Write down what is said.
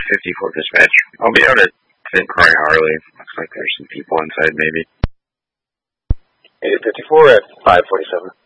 54 dispatch. I'll be out at St. Croix Harley. Looks like there's some people inside, maybe. 854 at 547.